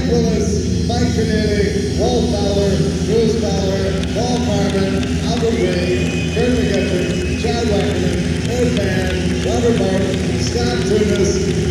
Mike Willis, Mike Canelli, Walt Fowler, Bruce Fowler, Paul Carmen, Albert Ray, Kurt McGuffin, Chad Wackerman, Ed Mann, Robert Martin, Scott Tunis,